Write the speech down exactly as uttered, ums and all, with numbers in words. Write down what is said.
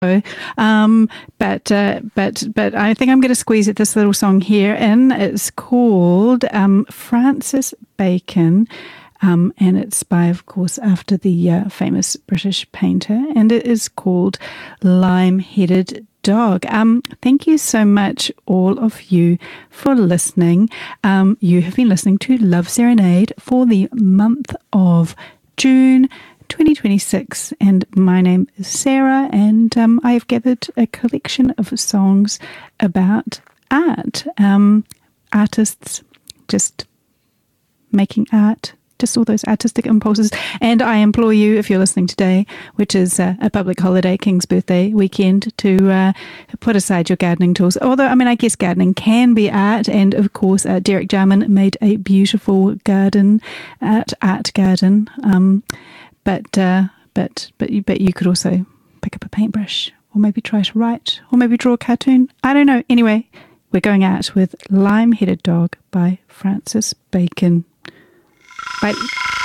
Um, but uh, but but I think I'm going to squeeze it, this little song here in. It's called um, Francis Bacon, um, and it's by, of course, after the uh, famous British painter, and it is called Lime-Headed Dog. Um, thank you so much, all of you, for listening. Um, you have been listening to Love Serenade for the month of June twenty twenty-six, and my name is Sarah, and um, I have gathered a collection of songs about art, um, artists just making art, just all those artistic impulses. And I implore you, if you're listening today, which is uh, a public holiday, King's birthday weekend, to uh, put aside your gardening tools. Although, I mean, I guess gardening can be art. And of course, uh, Derek Jarman made a beautiful garden, art, art garden. Um, but, uh, but, but, you, but you could also pick up a paintbrush, or maybe try to write, or maybe draw a cartoon. I don't know. Anyway, we're going out with Lime-Headed Dog by Francis Bacon. Bye.